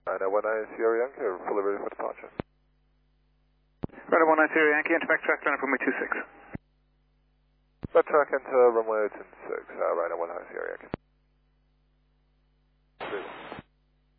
919 Sierra Yankee, are fully ready for departure. Radar 19 Sierra Yankee, enter back track runway 26. Back track into runway 26, Radar 19 Sierra Yankee.